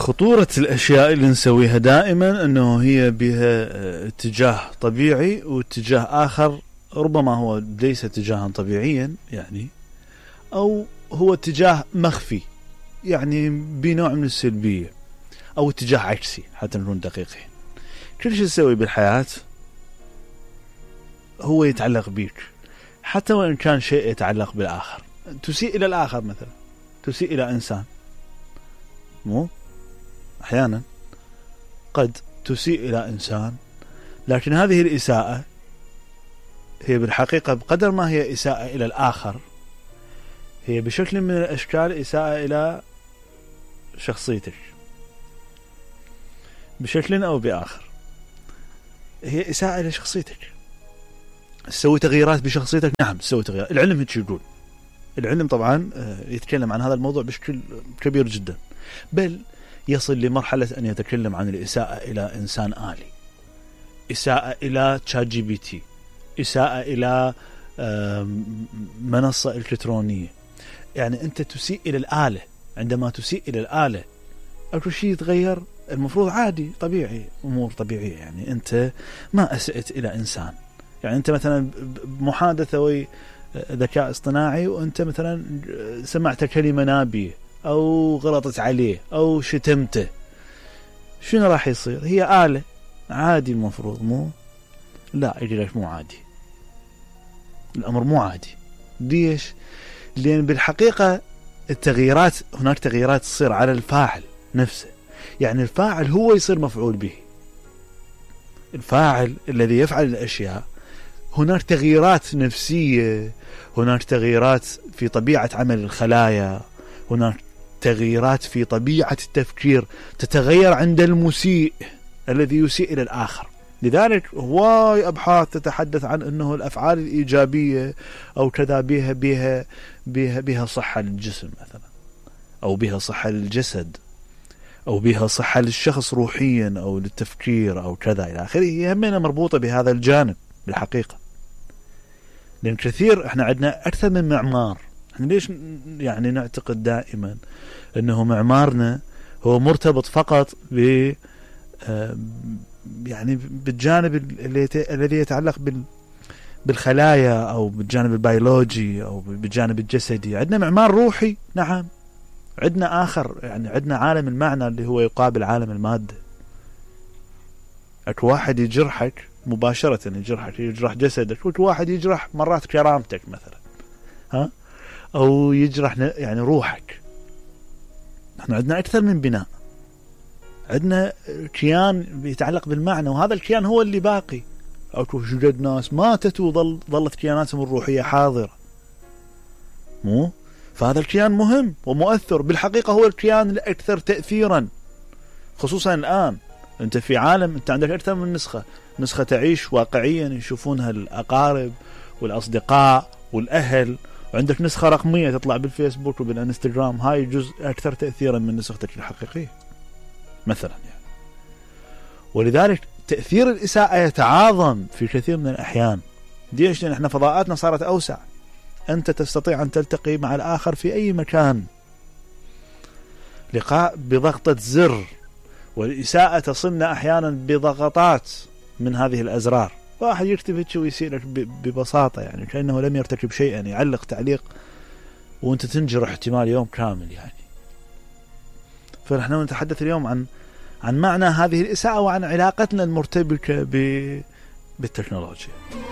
خطورة الأشياء اللي نسويها دائما أنه هي بها اتجاه طبيعي واتجاه آخر ربما هو ليس اتجاها طبيعيا يعني، أو هو اتجاه مخفي يعني بنوع من السلبية، أو اتجاه عكسي حتى نكون دقيقين. كل شيء تسوي بالحياة هو يتعلق بيك، حتى وإن كان شيء يتعلق بالآخر. تسيء إلى الآخر مثلا، تسيء إلى إنسان، مو أحيانا قد تسيء إلى إنسان، لكن هذه الإساءة هي بالحقيقة بقدر ما هي إساءة إلى الآخر، هي بشكل من الأشكال إساءة إلى شخصيتك بشكل أو بآخر. هي إساءة إلى شخصيتك. تسوي تغييرات بشخصيتك، نعم تسوي تغييرات. العلم هيك يقول، العلم طبعا يتكلم عن هذا الموضوع بشكل كبير جدا، بل يصل لمرحلة أن يتكلم عن الإساءة إلى إنسان آلي، إساءة إلى ChatGPT، إساءة إلى منصة إلكترونية. يعني أنت تسيء إلى الآلة. عندما تسيء إلى الآلة أكو شيء يتغير، المفروض عادي طبيعي، أمور طبيعية. يعني أنت ما أسأت إلى إنسان، يعني أنت مثلا محادثة وي ذكاء اصطناعي وأنت مثلا سمعت كلمة نابية أو غلطت عليه أو شتمته، شنو راح يصير؟ هي آلة عادي المفروض، مو لا يجي لك مو عادي، الأمر مو عادي. ليش؟ لأن بالحقيقة التغييرات، هناك تغييرات تصير على الفاعل نفسه. يعني الفاعل هو يصير مفعول به، الفاعل الذي يفعل الأشياء. هناك تغييرات نفسية، هناك تغييرات في طبيعة عمل الخلايا، هناك تغييرات في طبيعة التفكير تتغير عند المسيء الذي يسيء إلى الآخر. لذلك هواي أبحاث تتحدث عن أنه الأفعال الإيجابية أو كذا بها صحة للجسم مثلا، أو بها صحة للجسد، أو بها صحة للشخص روحيا أو للتفكير أو كذا إلى آخره. هي همنا مربوطة بهذا الجانب بالحقيقة. لأن كثير إحنا عندنا أكثر من معمار. إحنا ليش يعني نعتقد دائما أنه معمارنا هو مرتبط فقط ب يعني بالجانب الذي يتعلق بالخلايا أو بالجانب البيولوجي أو بالجانب الجسدي؟ عندنا معمار روحي، نعم. عندنا آخر، يعني عندنا عالم المعنى اللي هو يقابل عالم المادة. أكو واحد يجرحك مباشرة، يجرح جسدك، وكو واحد يجرح مرات كرامتك مثلا، ها، أو يجرح يعني روحك. نحن عندنا أكثر من بناء، عندنا كيان يتعلق بالمعنى، وهذا الكيان هو اللي باقي. أكو شجد ناس ماتت وظلت كياناتهم الروحية حاضرة، مو؟ فهذا الكيان مهم ومؤثر. بالحقيقة هو الكيان الأكثر تأثيرا، خصوصا الآن أنت في عالم أنت عندك أكثر من نسخة تعيش واقعيا يشوفونها الأقارب والأصدقاء والأهل، وعندك نسخة رقمية تطلع بالفيسبوك وبالانستغرام. هاي جزء أكثر تأثيرا من نسختك الحقيقية مثلا يعني. ولذلك تأثير الإساءة يتعاظم في كثير من الأحيان. ليش؟ لأن احنا فضاءاتنا صارت أوسع، أنت تستطيع أن تلتقي مع الآخر في أي مكان، لقاء بضغطة زر. والإساءة تصلنا أحيانا بضغطات من هذه الأزرار. واحد يكتب هيك ويسيء لك ببساطة، يعني كأنه لم يرتكب شيئا، يعلق تعليق وأنت تنجرح احتمال يوم كامل يعني. فنحن نتحدث اليوم عن معنى هذه الإساءة وعن علاقتنا المرتبكة بالتكنولوجيا.